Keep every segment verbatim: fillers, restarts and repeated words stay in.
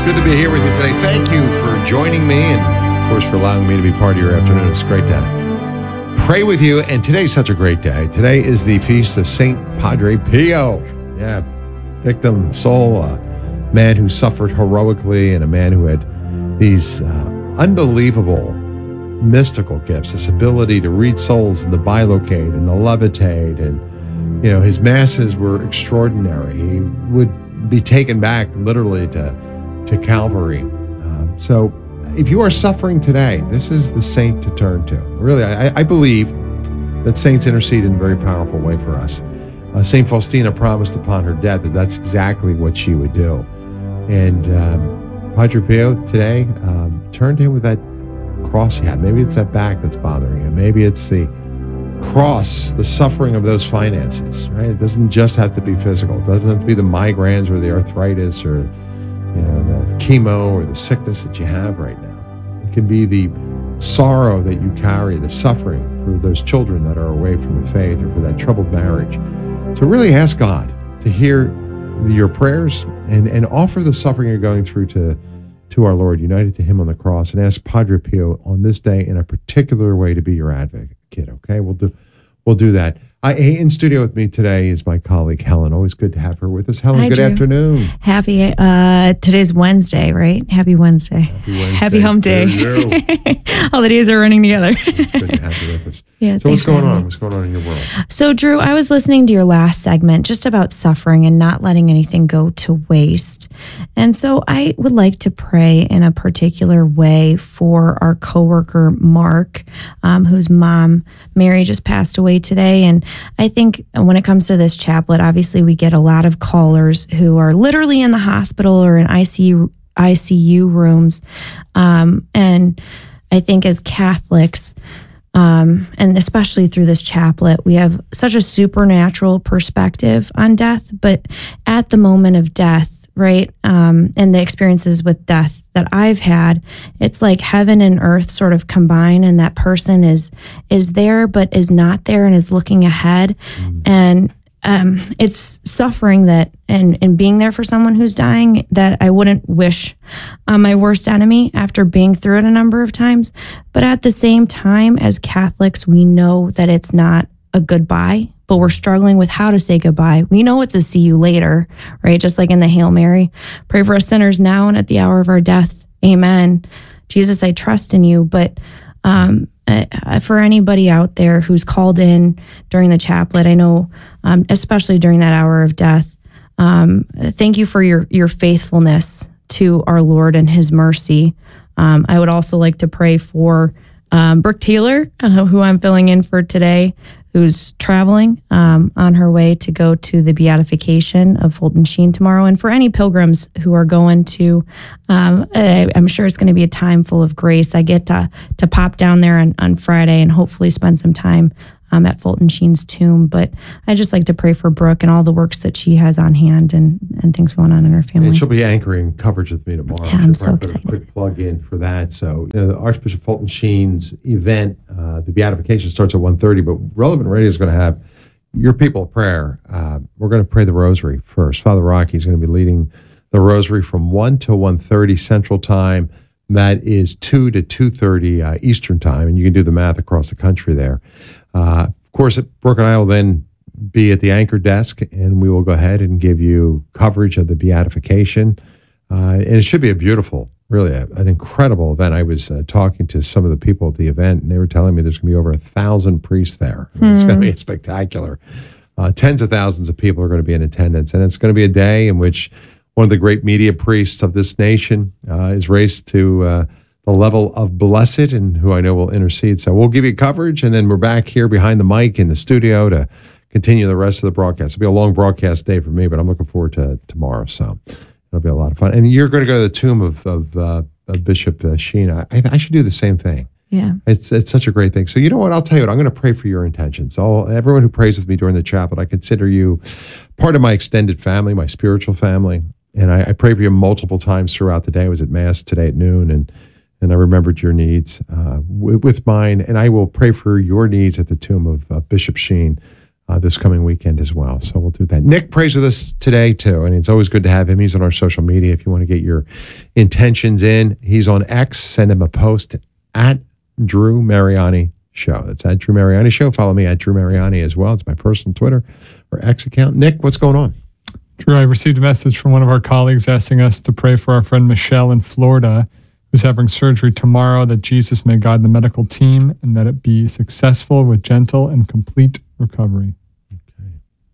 It's good to be here with you today. Thank you for joining me and, of course, for allowing me to be part of your afternoon. It's great to pray with you. And today's such a great day. Today is the feast of Saint Padre Pio. Yeah, victim soul, a man who suffered heroically and a man who had these uh, unbelievable mystical gifts, this ability to read souls and to bilocate and to levitate. And, you know, his masses were extraordinary. He would be taken back literally to, to Calvary. Um, so if you are suffering today, this is the saint to turn to. Really, I, I believe that saints intercede in a very powerful way for us. Uh, Saint Faustina promised upon her death that that's exactly what she would do. And um, Padre Pio today, um, turn to him with that cross you have. Maybe it's that back that's bothering you. Maybe it's the cross, the suffering of those finances, right? It doesn't just have to be physical. It doesn't have to be the migraines or the arthritis or, you know, the chemo or the sickness that you have right now. It can be the sorrow that you carry, the suffering for those children that are away from the faith or for that troubled marriage. So really ask God to hear your prayers and, and offer the suffering you're going through to to our Lord, united to him on the cross, and ask Padre Pio on this day in a particular way to be your advocate, okay? We'll do we'll do that. I, in studio with me today is my colleague, Helen. Always good to have her with us. Helen, Hi, good Drew. afternoon. Happy, uh, today's Wednesday, right? Happy Wednesday. Happy Wednesday. Happy hump day. All the days are running together. It's good to have you with us. Yeah, so what's going on? me. What's going on in your world? So, Drew, I was listening to your last segment just about suffering and not letting anything go to waste. And so I would like to pray in a particular way for our coworker, Mark, um, whose mom, Mary, just passed away today. And I think when it comes to this chaplet, obviously we get a lot of callers who are literally in the hospital or in I C U, I C U rooms. Um, and I think as Catholics, Um, and especially through this chaplet, we have such a supernatural perspective on death, but at the moment of death, right, um, and the experiences with death that I've had, it's like heaven and earth sort of combine, and that person is is there, but is not there and is looking ahead. Mm. And um, it's suffering that, and, and being there for someone who's dying that I wouldn't wish on my worst enemy after being through it a number of times. But at the same time, as Catholics, we know that it's not a goodbye, but we're struggling with how to say goodbye. We know it's a see you later, right? Just like in the Hail Mary, pray for us sinners now and at the hour of our death. Amen. Jesus, I trust in you. But um, uh, for anybody out there who's called in during the chaplet, I know, um, especially during that hour of death, um, thank you for your, your faithfulness to our Lord and his mercy. Um, I would also like to pray for um, Brooke Taylor, uh, who I'm filling in for today, who's traveling um, on her way to go to the beatification of Fulton Sheen tomorrow. And for any pilgrims who are going to, um, I, I'm sure it's going to be a time full of grace. I get to to pop down there on, on Friday and hopefully spend some time um, at Fulton Sheen's tomb. But I just like to pray for Brooke and all the works that she has on hand and, and things going on in her family. And she'll be anchoring coverage with me tomorrow. Yeah, I'm so excited. Put a quick plug in for that. So, you know, the Archbishop Fulton Sheen's event, uh, the beatification starts at one thirty, but Relevant Radio is going to have your people of prayer. Uh, we're going to pray the rosary first. Father Rocky is going to be leading the rosary from one to one thirty Central Time. That is two to two thirty uh, Eastern Time, and you can do the math across the country there. Uh, of course, Brooke and I will then be at the anchor desk, and we will go ahead and give you coverage of the beatification. Uh, and it should be a beautiful, really a, an incredible event. I was uh, talking to some of the people at the event, and they were telling me there's going to be over a thousand priests there. Mm. It's going to be spectacular. Uh, tens of thousands of people are going to be in attendance, and it's going to be a day in which one of the great media priests of this nation uh, is raised to uh, the level of blessed, and who I know will intercede. So we'll give you coverage, and then we're back here behind the mic in the studio to continue the rest of the broadcast. It'll be a long broadcast day for me, but I'm looking forward to tomorrow. So it'll be a lot of fun. And you're going to go to the tomb of, of, uh, of Bishop uh, Sheen. I, I should do the same thing. Yeah. It's it's such a great thing. So you know what? I'll tell you what. I'm going to pray for your intentions. All everyone who prays with me during the chaplet, I consider you part of my extended family, my spiritual family. And I, I pray for you multiple times throughout the day. I was at Mass today at noon, and and I remembered your needs uh, with, with mine. And I will pray for your needs at the tomb of uh, Bishop Sheen. uh, this coming weekend as well. So we'll do that. Nick prays with us today too, and it's always good to have him. He's on our social media. If you want to get your intentions in, he's on X. Send him a post at Drew Mariani Show. That's at Drew Mariani Show. Follow me at Drew Mariani as well. It's my personal Twitter or X account. Nick, what's going on? Drew, I received a message from one of our colleagues asking us to pray for our friend Michelle in Florida, who's having surgery tomorrow, that Jesus may guide the medical team and that it be successful with gentle and complete recovery. Okay.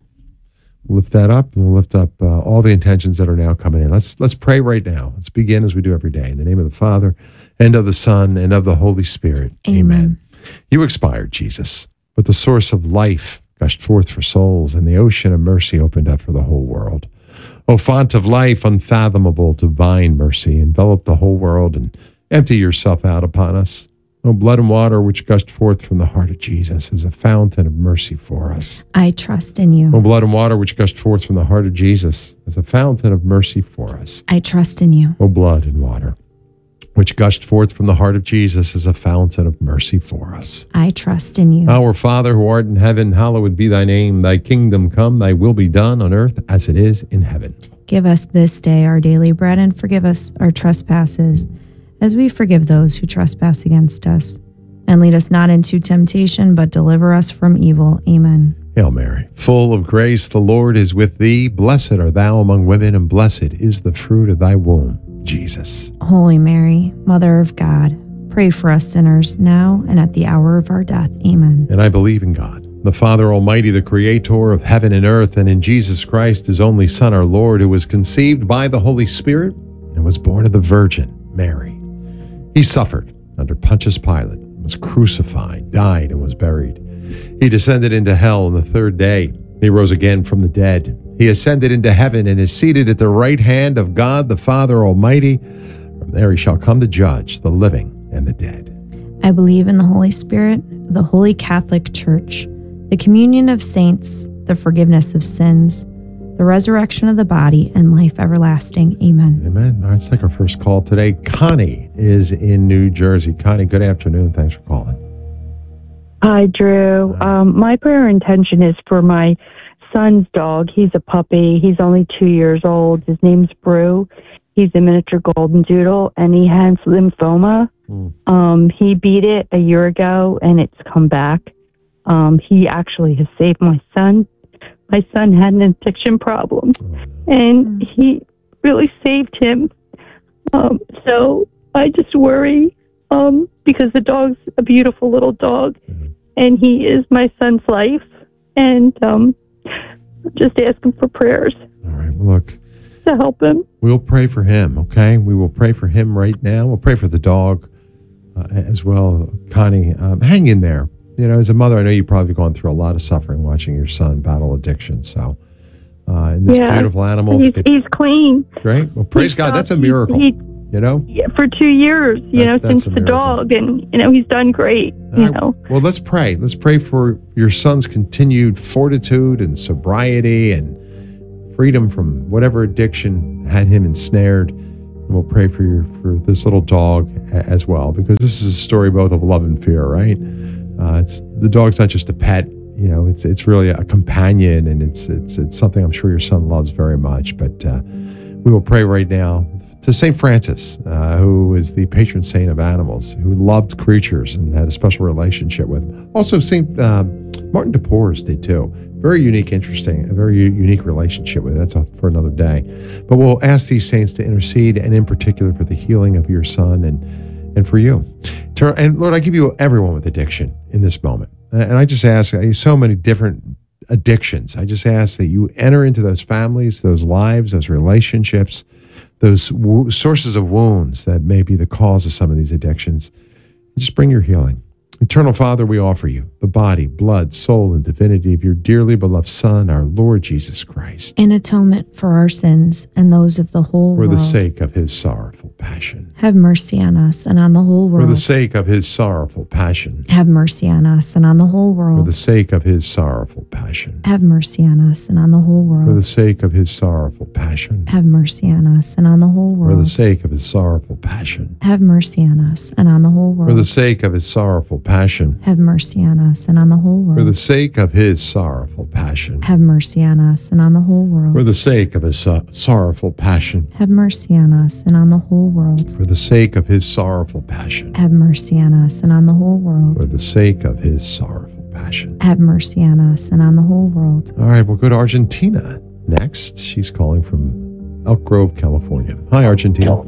We'll lift that up, and we'll lift up uh, all the intentions that are now coming in. Let's let's pray right now. Let's begin as we do every day. In the name of the Father, and of the Son, and of the Holy Spirit. Amen. Amen. You expired, Jesus, but the source of life gushed forth for souls, and the ocean of mercy opened up for the whole world. O font of life, unfathomable divine mercy, envelop the whole world and empty yourself out upon us. O blood and water which gushed forth from the heart of Jesus as a fountain of mercy for us. I trust in you. O blood and water which gushed forth from the heart of Jesus as a fountain of mercy for us. I trust in you. O blood and water which gushed forth from the heart of Jesus as a fountain of mercy for us. I trust in you. Our Father who art in heaven, hallowed be thy name. Thy kingdom come, thy will be done on earth as it is in heaven. Give us this day our daily bread, and forgive us our trespasses, as we forgive those who trespass against us. And lead us not into temptation, but deliver us from evil. Amen. Hail Mary, full of grace, the Lord is with thee. Blessed art thou among women, and blessed is the fruit of thy womb, Jesus. Holy Mary, Mother of God, pray for us sinners, now and at the hour of our death. Amen. And I believe in God, the Father Almighty, the Creator of heaven and earth, and in Jesus Christ, his only Son, our Lord, who was conceived by the Holy Spirit and was born of the Virgin Mary. He suffered under Pontius Pilate, was crucified, died, and was buried. He descended into hell on the third day. He rose again from the dead. He ascended into heaven and is seated at the right hand of God, the Father Almighty. From there he shall come to judge the living and the dead. I believe in the Holy Spirit, the Holy Catholic Church, the communion of saints, the forgiveness of sins, the resurrection of the body, and life everlasting. Amen. Amen. All right, let's take our first call today. Connie is in New Jersey. Connie, good afternoon. Thanks for calling. Hi, Drew. Um, my prayer intention is for my son's dog. He's a puppy. He's only two years old. His name's Brew. He's a miniature golden doodle, and he has lymphoma. Mm. Um, he beat it a year ago, and it's come back. Um, he actually has saved my son. My son had an addiction problem, oh, and he really saved him. Um, so I just worry um, because the dog's a beautiful little dog, mm-hmm. and he is my son's life. And um, just asking for prayers. All right, well, look. To help him. We'll pray for him, okay? We will pray for him right now. We'll pray for the dog uh, as well. Connie, um, hang in there. You know, as a mother, I know you've probably gone through a lot of suffering watching your son battle addiction. So, uh, and this yeah. beautiful animal. He's, it, he's clean. Great. Well, praise he's God. done, That's a miracle. He, you know? Yeah, for two years, you that, know, since the dog. And, you know, he's done great, All you right. know. Well, let's pray. Let's pray for your son's continued fortitude and sobriety and freedom from whatever addiction had him ensnared. And we'll pray for your, for this little dog as well, because this is a story both of love and fear, right? Uh, it's the dog's not just a pet, you know. It's it's really a companion, and it's it's it's something I'm sure your son loves very much. But uh, we will pray right now to Saint Francis, uh, who is the patron saint of animals, who loved creatures and had a special relationship with them. Also, Saint Uh, Martin de Porres did too. Very unique, interesting, a very u- unique relationship with it. That's a, for another day. But we'll ask these saints to intercede, and in particular for the healing of your son and and for you. And Lord, I give you everyone with addiction in this moment. And I just ask, so many different addictions. I just ask that you enter into those families, those lives, those relationships, those wo- sources of wounds that may be the cause of some of these addictions. Just bring your healing. Eternal Father, we offer you the body, blood, soul, and divinity of your dearly beloved Son, our Lord Jesus Christ. In atonement for our sins and those of the whole for world. For the sake of his sorrowful passion. Have mercy on us and on the whole world. For the sake of his sorrowful passion. Have mercy on us and on the whole world. For the sake of his sorrowful passion. Have mercy on us and on the whole world. For the sake of his sorrowful passion. Have mercy on us and on the whole world. For the sake of his sorrowful passion. Have mercy on us and on the whole world. For the sake of his sorrowful passion. Have mercy on us us and on the whole world. For the sake of his sorrowful passion. Have mercy on us and on the whole world. For the sake of his uh, sorrowful passion. Have mercy on us and on the whole world. For the sake of his sorrowful passion. Have mercy on us and on the whole world. For the sake of his sorrowful passion. Have mercy on us and on the whole world. All right, we'll go to Argentina next. She's calling from Elk Grove, California. Hi, Argentina.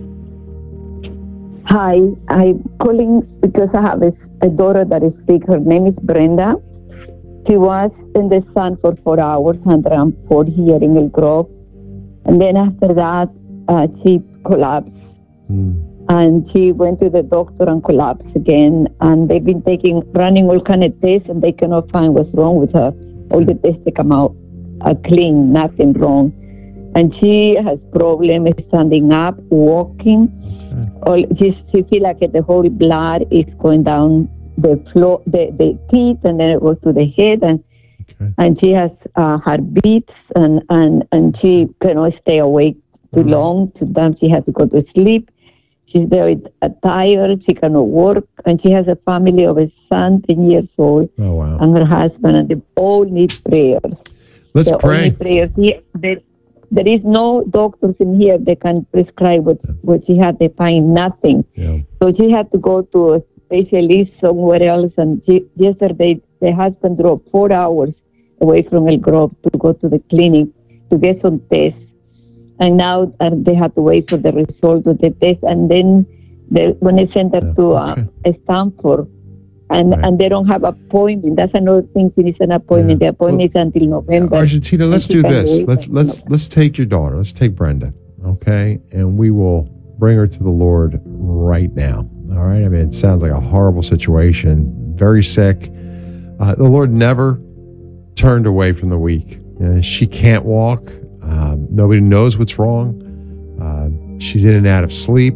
Hi, I'm calling because I have a, a daughter that is sick. Her name is Brenda. She was in the sun for four hours, one hundred four here in El Grove. And then after that, uh, she collapsed. Mm. And she went to the doctor and collapsed again. And they've been taking, running all kind of tests, and they cannot find what's wrong with her. All the tests they come out are clean, nothing wrong. And she has problems standing up, walking. All, she, she feel like the whole blood is going down the floor, the, the teeth, and then it goes to the head, and okay. and she has uh, heartbeats, and, and, and she cannot stay awake too mm-hmm. long. Sometimes she has to go to sleep. She's very uh, tired. She cannot work, and she has a family of a son, ten years old, oh, wow. and her husband, and they all need prayers. Let's they pray. All need prayers. He, they, There is no doctors in here that can prescribe what, what she had. They find nothing. Yeah. So she had to go to a specialist somewhere else. And she, yesterday, the husband drove four hours away from El Grove to go to the clinic to get some tests. And now uh, they have to wait for the result of the test. And then they, when they send her yeah. to uh, okay. Stanford, and right. and they don't have appointment. That's another thing. Finish an appointment. Yeah. The appointment well, is until November. Argentina, let's do this. Let's let's November. let's take your daughter. Let's take Brenda, okay, and we will bring her to the Lord right now. All right. I mean, it sounds like a horrible situation. Very sick. Uh, the Lord never turned away from the weak. Uh, she can't walk. Um, nobody knows what's wrong. Uh, she's in and out of sleep.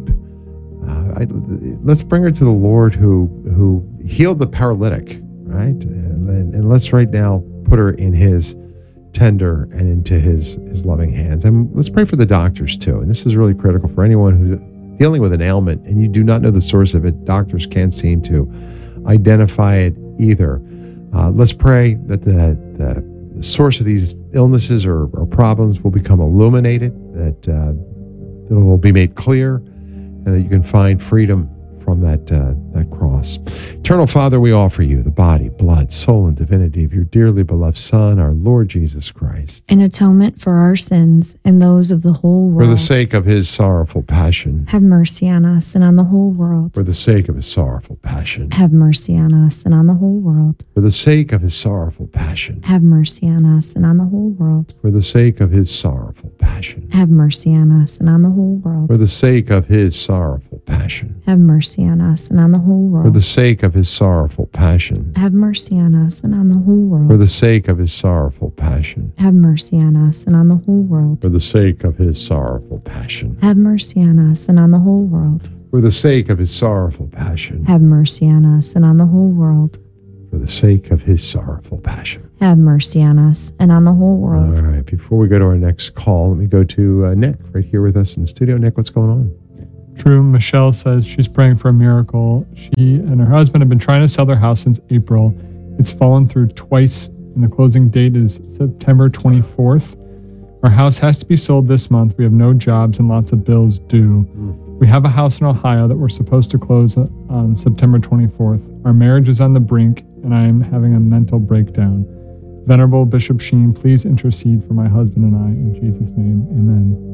Uh, I, let's bring her to the Lord who who healed the paralytic, right? And, and let's right now put her in his tender and into his, his loving hands. And let's pray for the doctors too. And this is really critical for anyone who's dealing with an ailment and you do not know the source of it. Doctors can't seem to identify it either. Uh, let's pray that the, the, the source of these illnesses or, or problems will become illuminated, that, uh, that it will be made clear, and that you can find freedom from that uh, that cross. Eternal Father, we offer you the body, blood, soul, and divinity of your dearly beloved Son, our Lord Jesus Christ. An atonement for our sins and those of the whole world. For the sake of his sorrowful passion. Have mercy on us and on the whole world. For the sake of his sorrowful passion. Have mercy on us and on the whole world. For the sake of his sorrowful passion. Have mercy on us and on the whole world. For the sake of his sorrowful passion. Have mercy on us and on the whole world. For the sake of his sorrowful passion. Have mercy on us and on the whole world. For the sake of his sorrowful passion. Have mercy on us and on the whole world. For the sake of his sorrowful passion. Have mercy on us and on the whole world. For the sake of his sorrowful passion. Have mercy on us and on the whole world. For the sake of his sorrowful passion. Have mercy on us and on the whole world. For the sake of his sorrowful passion. Have mercy on us and on the whole world. All right. Before we go to our next call, let me go to uh, Nick right here with us in the studio. Nick, what's going on? True. Michelle says she's praying for a miracle. She and her husband have been trying to sell their house since April. It's fallen through twice, and the closing date is September twenty-fourth. Our house has to be sold this month. We have no jobs and lots of bills due. Mm. We have a house in Ohio that we're supposed to close on September twenty-fourth. Our marriage is on the brink, and I am having a mental breakdown. Venerable Bishop Sheen, please intercede for my husband and I. In Jesus' name, amen.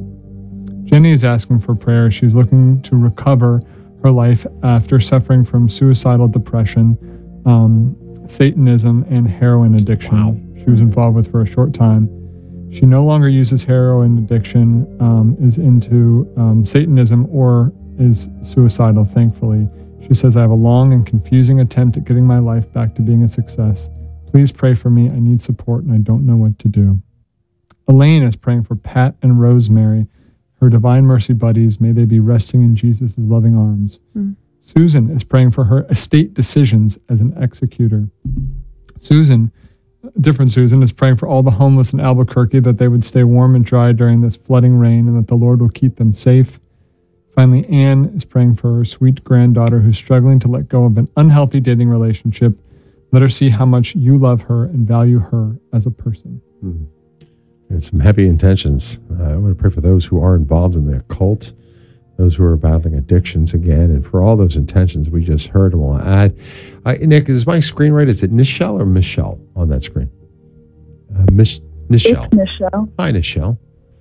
Jenny is asking for prayer. She's looking to recover her life after suffering from suicidal depression, um, Satanism, and heroin addiction. Wow. She was involved with for a short time. She no longer uses heroin addiction, um, is into um, Satanism, or is suicidal, thankfully. She says, I have a long and confusing attempt at getting my life back to being a success. Please pray for me. I need support and I don't know what to do. Elaine is praying for Pat and Rosemary, her Divine Mercy buddies. May they be resting in Jesus' loving arms. Mm. Susan is praying for her estate decisions as an executor. Susan, different Susan, is praying for all the homeless in Albuquerque, that they would stay warm and dry during this flooding rain and that the Lord will keep them safe. Finally, Anne is praying for her sweet granddaughter who's struggling to let go of an unhealthy dating relationship Let her see how much you love her and value her as a person. Mm. And some heavy intentions. Uh, I want to pray for those who are involved in the occult, those who are battling addictions again, and for all those intentions we just heard. And we'll add, uh, Nick, is my screen right? Is it Nichelle or Michelle on that screen? Uh, Mich- Nichelle. It's Michelle. Hi, Nichelle.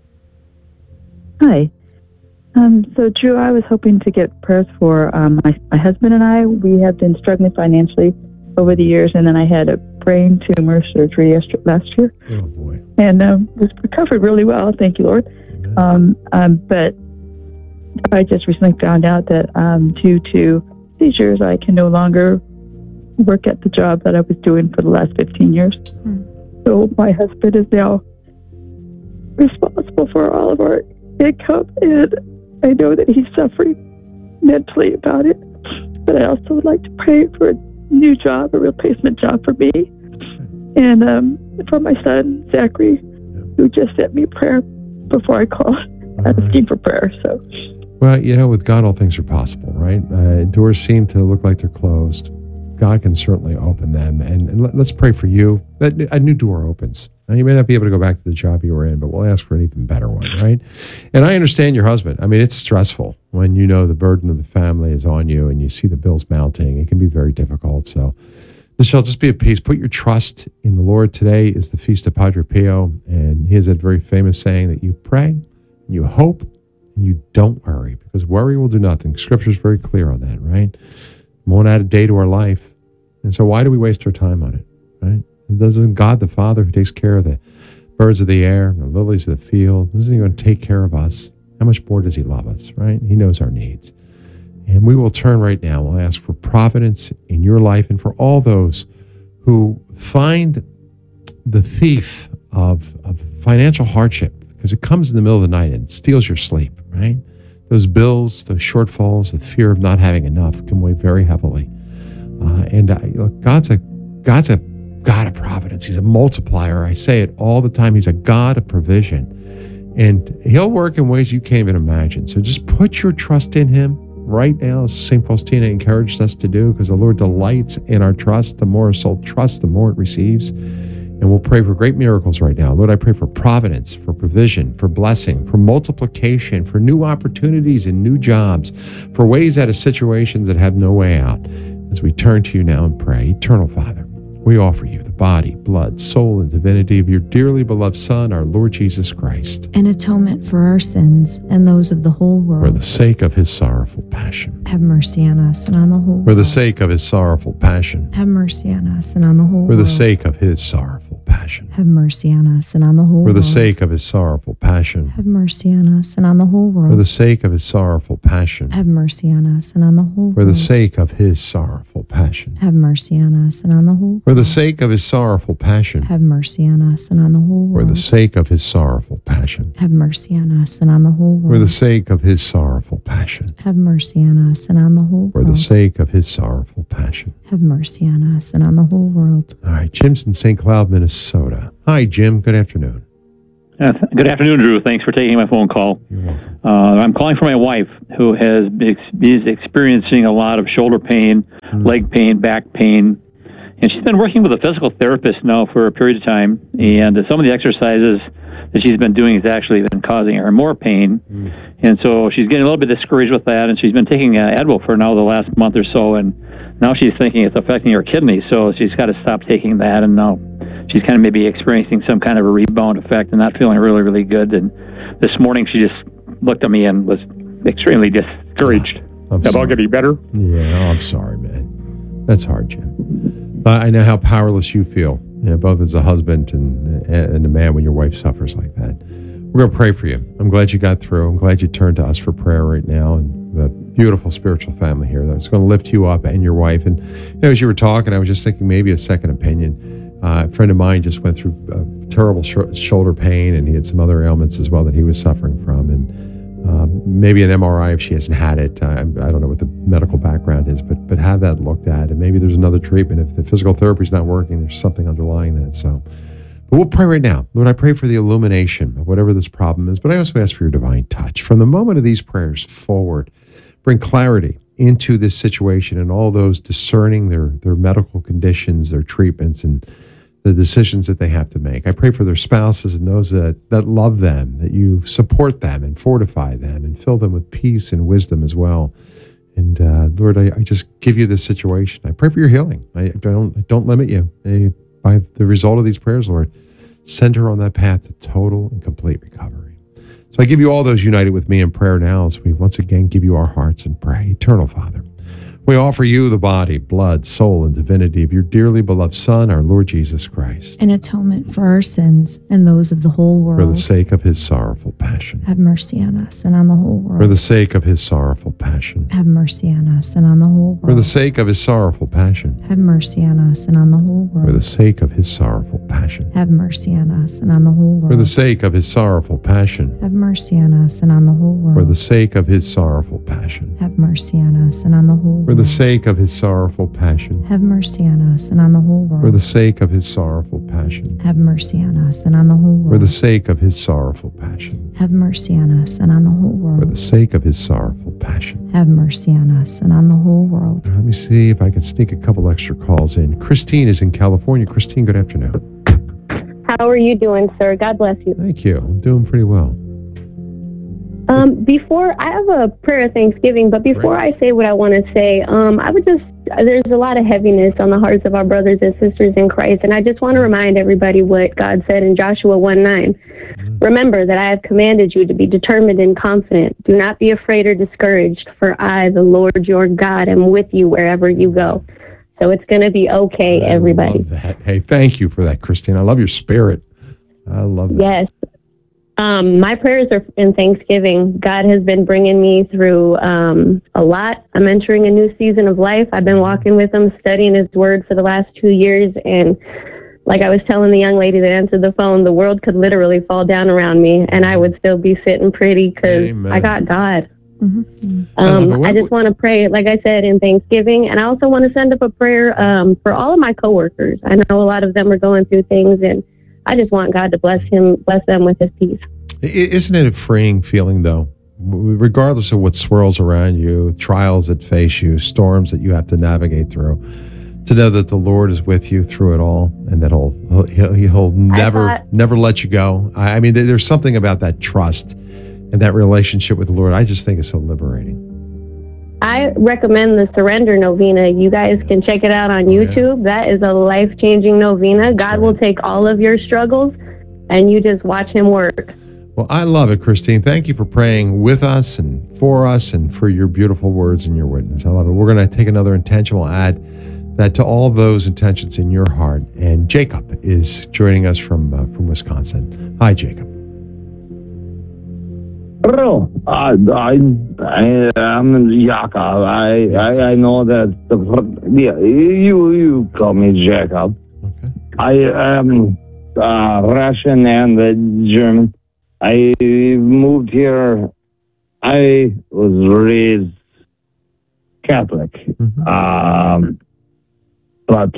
Hi. Um, so, Drew, I was hoping to get prayers for um, my, my husband and I. We have been struggling financially over the years, and then I had a brain tumor surgery yesterday, last year. Oh, boy. And um, was recovered really well. Thank you, Lord. Um, um, but I just recently found out that um, due to seizures, I can no longer work at the job that I was doing for the last fifteen years. Hmm. So my husband is now responsible for all of our income, and I know that he's suffering mentally about it. But I also would like to pray for a new job, a replacement job for me, and um, for my son, Zachary, who just sent me a prayer before I called, asking for prayer. So, Well, you know, with God, all things are possible, right? Uh, doors seem to look like they're closed. God can certainly open them. And, and let, let's pray for you that a new door opens. Now, you may not be able to go back to the job you were in, but we'll ask for an even better one, right? And I understand your husband. I mean, it's stressful when you know the burden of the family is on you and you see the bills mounting. It can be very difficult. So, Michelle, just be at peace. Put your trust in the Lord. Today is the Feast of Padre Pio, and he has that very famous saying that you pray, you hope, and you don't worry, because worry will do nothing. Scripture is very clear on that, right? We won't add a day to our life. And so why do we waste our time on it, right? Doesn't God the Father, who takes care of the birds of the air, the lilies of the field, isn't he going to take care of us? How much more does he love us, right? He knows our needs. And we will turn right now. We'll ask for providence in your life and for all those who find the thief of, of financial hardship, because it comes in the middle of the night and steals your sleep, right? Those bills, those shortfalls, the fear of not having enough can weigh very heavily. Uh, and uh, look, God's a God's a God of providence. He's a multiplier. I say it all the time. He's a God of provision, and He'll work in ways you can't even imagine. So just put your trust in Him right now, as Saint Faustina encouraged us to do, because the Lord delights in our trust. The more a soul trusts, the more it receives. And we'll pray for great miracles right now. Lord, I pray for providence, for provision, for blessing, for multiplication, for new opportunities and new jobs, for ways out of situations that have no way out. As we turn to you now and pray, Eternal Father, we offer you the body, blood, soul, and divinity of your dearly beloved Son, our Lord Jesus Christ, an atonement for our sins and those of the whole world. for the sake of his sorrowful passion. Have mercy on us and on the whole For the world. sake of his sorrowful passion. Have mercy on us and on the whole For the world. sake of his sorrowful passion. Have mercy on us and on the whole For the world. sake of his sorrowful passion. Have mercy on us and on the whole world. For the sake of his sorrowful passion. Have mercy on us and on the whole For the world. sake of his sorrowful passion. Have mercy on us and on the whole For the world. sake of his sorrowful passion. Have mercy on us and on the whole For world. the sake of his sorrowful passion. Have mercy on us and on the whole For the world. sake of his sorrowful passion. Have mercy on us and on the whole For the world. sake of his sorrowful passion. Have mercy on us and on the whole world. All right, Jim's in Saint Cloud, Minnesota. Hi, Jim. Good afternoon. Uh, th- good afternoon, Drew. Thanks for taking my phone call. You're welcome. Uh, I'm calling for my wife, who has ex- is experiencing a lot of shoulder pain, Mm. leg pain, back pain, and she's been working with a physical therapist now for a period of time. And uh, some of the exercises that she's been doing has actually been causing her more pain, Mm. and so she's getting a little bit discouraged with that. And she's been taking uh, Advil for now the last month or so, and now she's thinking it's affecting her kidneys. So she's got to stop taking that, and now she's kind of maybe experiencing some kind of a rebound effect and not feeling really, really good. And this morning she just looked at me and was extremely discouraged. I'm About sorry. getting better? Yeah, oh, I'm sorry, man. That's hard, Jim. Uh, I know how powerless you feel, you know, both as a husband and, and a man when your wife suffers like that. We're going to pray for you. I'm glad you got through. I'm glad you turned to us for prayer right now. And we have a beautiful spiritual family here that's going to lift you up and your wife. And you know, as you were talking, I was just thinking maybe a second opinion. Uh, a friend of mine just went through uh, terrible sh- shoulder pain, and he had some other ailments as well that he was suffering from. And uh, maybe an M R I if she hasn't had it. I, I don't know what the medical background is, but but have that looked at. And maybe there's another treatment. If the physical therapy is not working, there's something underlying that. So, but we'll pray right now. Lord, I pray for the illumination of whatever this problem is, but I also ask for your divine touch. From the moment of these prayers forward, bring clarity into this situation and all those discerning their, their medical conditions, their treatments, and the decisions that they have to make. I pray for their spouses and those that, that love them, that you support them and fortify them and fill them with peace and wisdom as well. And uh, Lord, I, I just give you this situation. I pray for your healing. I, I don't I don't limit you. I, by the result of these prayers, Lord, send her on that path to total and complete recovery. So I give you all those united with me in prayer now as we once again give you our hearts and pray. Eternal Father, we offer you the body, blood, soul, and divinity of your dearly beloved Son, our Lord Jesus Christ, An atonement for our sins and those of the whole for the world. sake of his sorrowful passion. Have mercy on us and on the whole For world. the sake of his sorrowful passion. Have mercy on us and on the whole world. For the sake of his sorrowful passion. Have mercy on us and on the whole world. For the sake of his sorrowful passion. Have mercy on us and on the whole world. For the sake of his sorrowful passion. Have mercy on us and on the whole world. For the sake of his sorrowful passion. Have mercy on us and on the whole world. For the sake of his sorrowful passion. Have mercy on us and on the whole world. For the sake of his sorrowful passion. Have mercy on us and on the whole world. For the sake of his sorrowful passion. Have mercy on us and on the whole For the world. sake of his sorrowful passion. Have mercy on us and on the whole world. Let me see if I can sneak a couple extra calls in. Christine is in California. Christine, good afternoon. How are you doing, sir? God bless you. Thank you. I'm doing pretty well. Um, before I have a prayer of thanksgiving, but before I say what I want to say, um, I would just there's a lot of heaviness on the hearts of our brothers and sisters in Christ, and I just want to remind everybody what God said in Joshua one nine. Remember that I have commanded you to be determined and confident. Do not be afraid or discouraged, for I, the Lord your God, am with you wherever you go. So it's going to be okay, everybody. I love that. Hey, thank you for that, Christine. I love your spirit. I love that. Yes. Um, my prayers are in Thanksgiving. God has been bringing me through um, a lot. I'm entering a new season of life. I've been walking with him, studying his word for the last two years. And like I was telling the young lady that answered the phone, the world could literally fall down around me and I would still be sitting pretty because I got God. Mm-hmm. Um, Uh, what- I just want to pray, like I said, in Thanksgiving. And I also want to send up a prayer um, for all of my coworkers. I know a lot of them are going through things, and I just want God to bless him, bless them with his peace. I- Isn't it a freeing feeling, though? W- Regardless of what swirls around you, trials that face you, storms that you have to navigate through, to know that the Lord is with you through it all, and that He'll He'll, he'll never thought- never let you go. I, I mean, there- there's something about that trust and that relationship with the Lord. I just think it's so liberating. I recommend the Surrender Novena. You guys can check it out on Oh, yeah. YouTube. That is a life-changing novena. God right. will take all of your struggles, and you just watch him work. Well, I love it, Christine. Thank you for praying with us and for us and for your beautiful words and your witness. I love it. We're going to take another intention. We'll add that to all those intentions in your heart. And Jacob is joining us from uh, from Wisconsin. Hi, Jacob. Hello, I, I, I am Jacob. I, I, I know that the yeah, you you call me Jacob. Okay. I am uh, Russian and uh, German. I moved here. I was raised Catholic, Mhm. um, but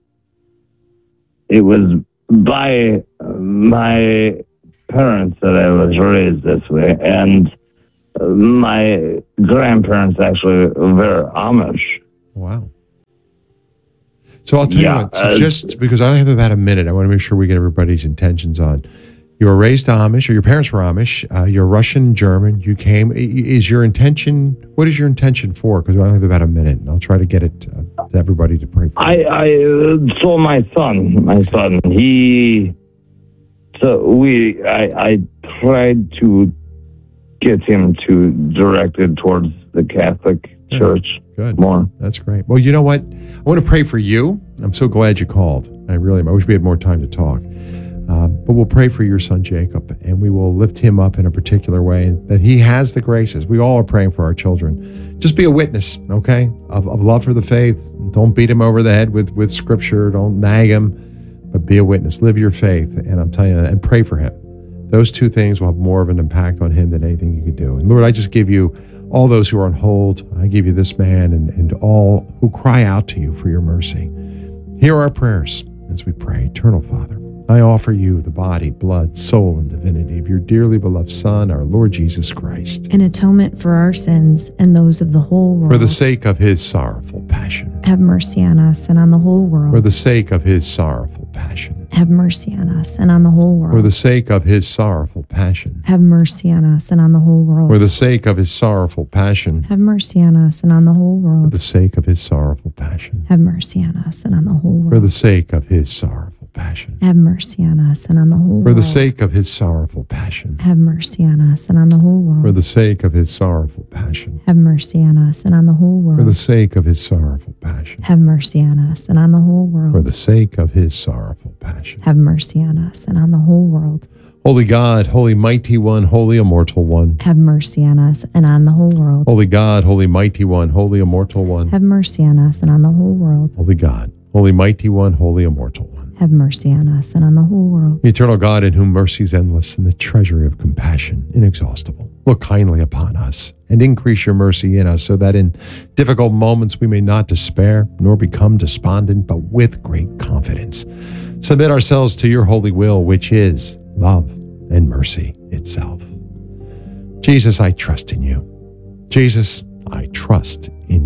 it was by my parents that I was raised this way, and uh, my grandparents actually were Amish. Wow. So I'll tell Yeah, you what, so uh, just because I have about a minute, I want to make sure we get everybody's intentions on. You were raised Amish, or your parents were Amish. Uh, you're Russian, German. You came. i- Is your intention, what is your intention for? Because I only have about a minute, and I'll try to get it uh, to everybody to pray for. I, I uh, saw my son. My son. He. So we. I. I tried to get him to directed towards the Catholic Yeah. Church Good. more. That's great. Well, you know what? I want to pray for you. I'm so glad you called. I really am. I wish we had more time to talk. Um, but we'll pray for your son, Jacob, and we will lift him up in a particular way that he has the graces. We all are praying for our children. Just be a witness, okay, of, of love for the faith. Don't beat him over the head with, with scripture. Don't nag him, but be a witness. Live your faith. And I'm telling you, and pray for him. Those two things will have more of an impact on him than anything you could do. And Lord, I just give you all those who are on hold. I give you this man and, and all who cry out to you for your mercy. Hear our prayers as we pray. Eternal Father, I offer you the body, blood, soul, and divinity of your dearly beloved Son, our Lord Jesus Christ, in atonement for our sins and those of the whole world. for the sake of his sorrowful passion. Have mercy on us and on the whole world. For the sake of his sorrowful passion. Have mercy on us and on the whole world. For the sake of his sorrowful passion. Have mercy on us and on the whole world. For the sake of his sorrowful passion. Have mercy on us and on the whole For world. the sake of his sorrowful passion. Have mercy on us and on the whole For world. the sake of his sorrowful passion. Have mercy on us and on the whole For world. the sake of his sorrowful passion. Have mercy on us and on the whole For world. the sake of his sorrowful passion. Have mercy on us and on the whole For the world. sake of his sorrowful passion. Have mercy on us and on the whole For world. the sake of his sorrowful passion. Have mercy on us and on the whole world. Holy God, holy mighty one, holy immortal one. Have mercy on us and on the whole world. Holy God, holy mighty one, holy immortal one. Have mercy on us and on the whole world. Holy God, holy mighty one, holy immortal one. Have mercy on us and on the whole world. The eternal God, in whom mercy is endless and the treasury of compassion inexhaustible, look kindly upon us and increase your mercy in us, so that in difficult moments we may not despair nor become despondent, but with great confidence submit ourselves to your holy will, which is love and mercy itself. Jesus, I trust in you. Jesus, I trust in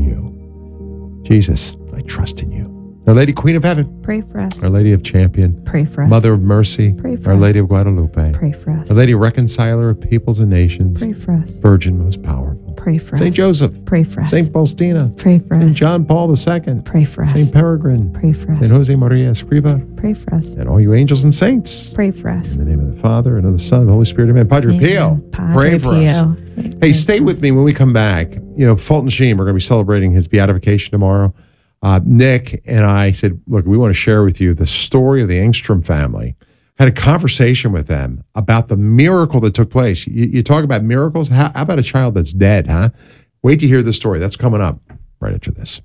you. Jesus, I trust in you. Our Lady Queen of Heaven, Pray for us. Our Lady of Champion, Pray for us. Mother of Mercy, Pray for Our us. Lady of Guadalupe, Pray for us. Our Lady Reconciler of Peoples and Nations, Pray for us. Virgin most powerful, Pray for us. Saint Joseph, Pray for us. Saint Faustina, Pray for Saint us. John Paul the Second, Pray for us. Saint Peregrine, Pray for Saint us. Jose Maria Escriva, Pray for us. and all you angels and saints. Pray for us. In the name of the Father, and of the Son, and the Holy Spirit, amen. Padre Pio, Amen. Padre pray for us. Pio. Hey, Pray stay for with us. me when we come back. You know, Fulton Sheen, we're going to be celebrating his beatification tomorrow. Uh, Nick and I said, look, we want to share with you the story of the Engstrom family. Had a conversation with them about the miracle that took place. You, you talk about miracles. How, how about a child that's dead, huh? Wait to hear the story. That's coming up right after this.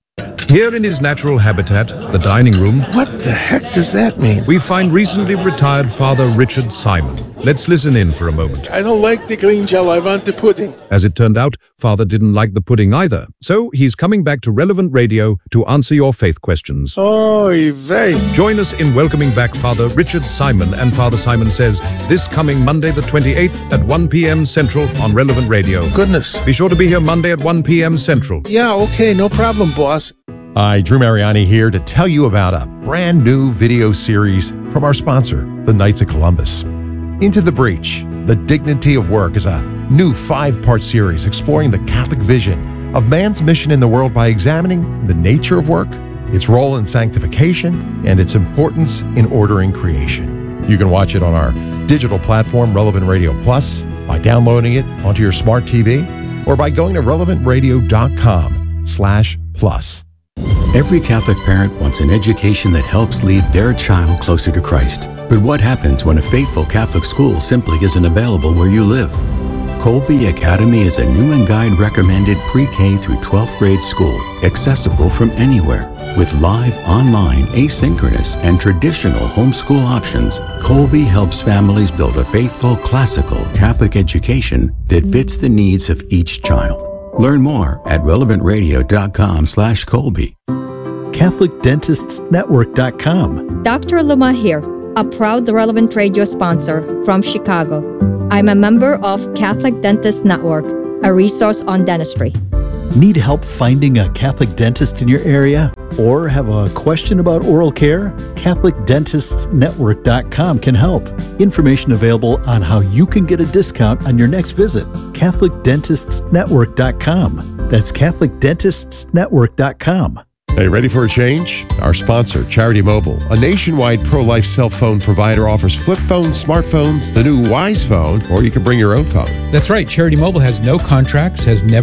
Here in his natural habitat, the dining room, What the heck does that mean? we find recently retired Father Richard Simon. Let's listen in for a moment. I don't like the green gel, I want the pudding. As it turned out, Father didn't like the pudding either, so he's coming back to Relevant Radio to answer your faith questions. Oy vey. Join us in welcoming back Father Richard Simon and Father Simon Says this coming Monday the twenty-eighth at one p.m. Central on Relevant Radio. Goodness. Be sure to be here Monday at one p.m. Central. Yeah, okay, no problem, boss. Hi, Drew Mariani here to tell you about a brand new video series from our sponsor, the Knights of Columbus. Into the Breach, The Dignity of Work is a new five-part series exploring the Catholic vision of man's mission in the world by examining the nature of work, its role in sanctification, and its importance in ordering creation. You can watch it on our digital platform, Relevant Radio Plus, by downloading it onto your smart T V, or by going to relevant radio dot com slash plus. Every Catholic parent wants an education that helps lead their child closer to Christ. But what happens when a faithful Catholic school simply isn't available where you live? Colby Academy is a new and guide recommended pre-K through twelfth grade school, accessible from anywhere. With live, online, asynchronous, and traditional homeschool options, Colby helps families build a faithful, classical Catholic education that fits the needs of each child. Learn more at relevant radio dot com slash Colby. Catholic Dentists Network dot com. Doctor Luma here, a proud Relevant Radio sponsor from Chicago. I'm a member of Catholic Dentists Network, a resource on dentistry. Need help finding a Catholic dentist in your area? Or have a question about oral care? Catholic Dentists Network dot com can help. Information available on how you can get a discount on your next visit. Catholic Dentists Network dot com. That's Catholic Dentists Network dot com. Hey, ready for a change? Our sponsor, Charity Mobile, a nationwide pro-life cell phone provider, offers flip phones, smartphones, the new Wise phone, or you can bring your own phone. That's right. Charity Mobile has no contracts, has never